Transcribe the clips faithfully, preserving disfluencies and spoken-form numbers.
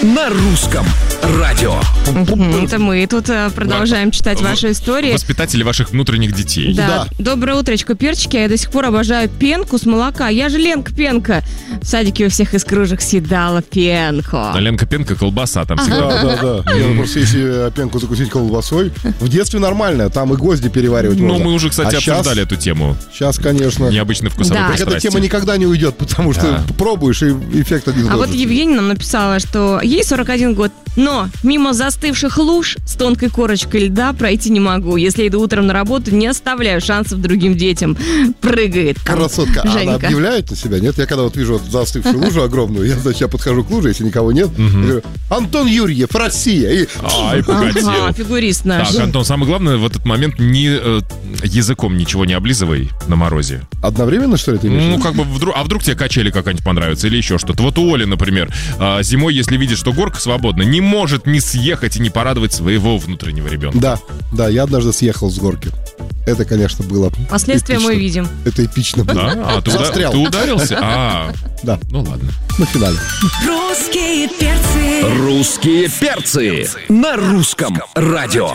на русском радио. Это мы тут продолжаем читать ваши истории. Воспитатели ваших внутренних детей. Да. Да. Доброе утречко, перчики. Я до сих пор обожаю пенку с молока. Я же Ленка Пенка. В садике у всех из кружек съедала пенку. А Ленка Пенка, колбаса там всегда. Да, да, да. Не, ну, просто если пенку закусить колбасой, в детстве нормально, там и гвозди переваривать Ну, можно. мы уже, кстати, А обсуждали щас- эту тему. Сейчас, конечно. Необычный вкусовой Да. Так эта пристрастие. тема никогда не уйдет, потому что Да. пробуешь, и эффект один и А тот вот же. Евгения нам написала, что ей сорок один год, но мимо застывших луж с тонкой корочкой льда пройти не могу. Если иду утром на работу, не оставляю шансов другим детям. Прыгает там Красотка. А она Женька. объявляет на себя, нет? Я когда вот вижу вот застывшую лужу огромную, я, значит, я подхожу к луже, если никого нет, я говорю: Антон Юрьев, Россия. И Ай, погоди. Ага, фигурист наш. Так, Антон, самое главное, в этот момент не э, языком ничего не облизывай на морозе. одновременно, что ли, ты имеешь в Ну, виду? как бы, вдруг, а вдруг тебе качели какая-нибудь понравится или еще что-то. Вот у Оли, например, а, зимой, если видит, что горка свободна, не может не съехать и не порадовать своего внутреннего ребенка. Да, да, я однажды съехал с горки. Это, конечно, было Последствия мы эпично. видим. Это эпично было. Да? А, ты, уда- Застрял. ты ударился? А, Да, ну ладно. на финале. Русские перцы. Русские перцы на русском радио.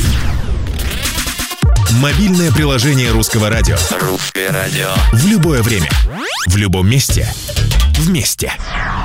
Мобильное приложение Русского радио. Русское радио. В любое время. В любом месте. Вместе.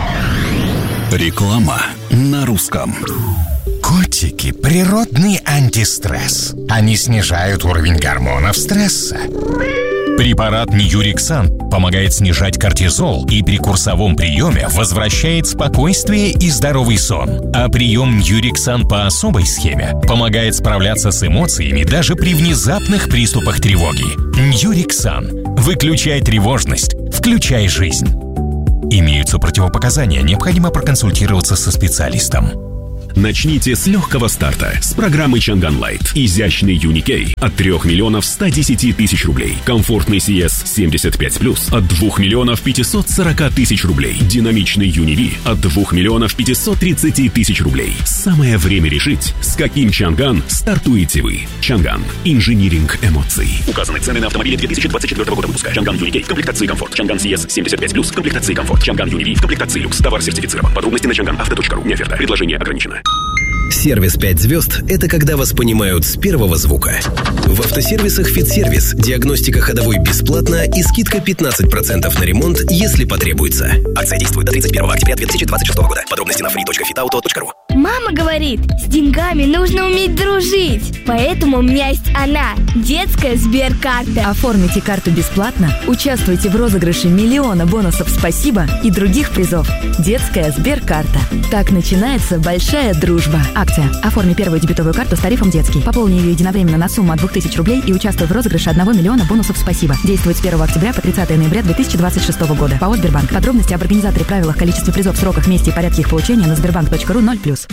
Реклама на русском. Котики – природный антистресс. Они снижают уровень гормонов стресса. Препарат Ньюриксан помогает снижать кортизол и при курсовом приеме возвращает спокойствие и здоровый сон. А прием Ньюриксан по особой схеме помогает справляться с эмоциями даже при внезапных приступах тревоги. Ньюриксан. Выключай тревожность. Включай жизнь. Имеются противопоказания. Необходимо проконсультироваться со специалистом. Начните с легкого старта с программы Чанган Лайт. Изящный Юникей от трех миллионов ста десяти тысяч рублей. Комфортный си эс семьдесят пять плюс от двух миллионов пятисот сорока тысяч рублей. Динамичный Юниви от двух миллионов пятисот тридцати тысяч рублей. Самое время решить, с каким Чанган стартуете вы. Чанган. Инжиниринг эмоций. Указаны цены на автомобили две тысячи двадцать четвёртого года выпуска. Чанган Юникей в комплектации комфорт. Чанган си эс семьдесят пять плюс в комплектации комфорт. Чанган Юниви в комплектации люкс. Товар сертифицирован. Подробности на чанган авто точка ру. Не оферта. Предложение ограничено. Сервис пять звезд – это когда вас понимают с первого звука. В автосервисах «Фитсервис» диагностика ходовой бесплатна и скидка пятнадцать процентов на ремонт, если потребуется. Акция действует до тридцать первого октября две тысячи двадцать шестого года. Подробности на фри точка фитауто точка ру. Мама говорит, с деньгами нужно уметь дружить. Поэтому у меня есть она – детская Сберкарта. Оформите карту бесплатно, участвуйте в розыгрыше миллиона бонусов «Спасибо» и других призов. Детская Сберкарта. Так начинается большая дружба. Акция. Оформи первую дебетовую карту с тарифом «Детский». Пополни ее единовременно на сумму от двух тысяч рублей и участвуй в розыгрыше одного миллиона бонусов «Спасибо». Действует с первого октября по тридцатое ноября две тысячи двадцать шестого года. ПАО «Сбербанк». Подробности об организаторе, правилах, количестве призов, сроках, месте и порядке их получения на сбербанк точка ру ноль плюс.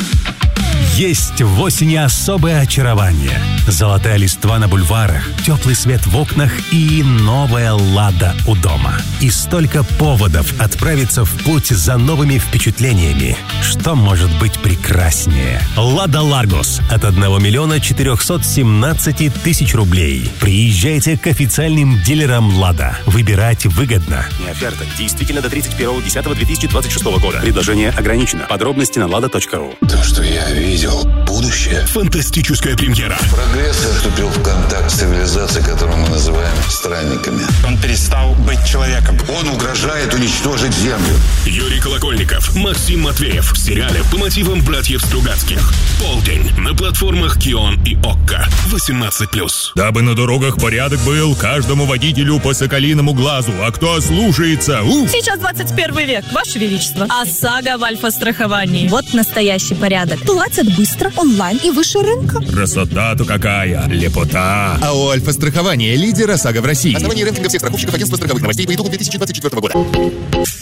Есть в осени особое очарование. Золотая листва на бульварах, теплый свет в окнах и новая «Лада» у дома. И столько поводов отправиться в путь за новыми впечатлениями. Что может быть прекраснее? «Лада Ларгус» от одного миллиона четырехсот семнадцати тысяч рублей. Приезжайте к официальным дилерам «Лада». Выбирать выгодно. Не оферта. Действительно до тридцать первого десятого две тысячи двадцать шестого года. Предложение ограничено. Подробности на лада точка ру. То, что я видел, будущее. Фантастическая премьера. Прогресс вступил в контакт с цивилизацией, которую мы называем странниками. Он перестал быть человеком. Он угрожает уничтожить Землю. Юрий Колокольников, Максим Матвеев в сериале по мотивам братьев Стругацких. Полдень на платформах Кион и Окко. восемнадцать плюс. Дабы на дорогах порядок был, каждому водителю по соколиному глазу. А кто ослушается? У! Сейчас двадцать первый век, Ваше Величество. ОСАГО в альфа-страховании. Вот настоящий порядок. Платят быстро, онлайн и выше рынка. Красота-то какая! Лепота! А у Альфа-страхования лидер ОСАГО в России. Основание рейтинга всех страховщиков агентства страховых новостей по итогу две тысячи двадцать четвёртого года.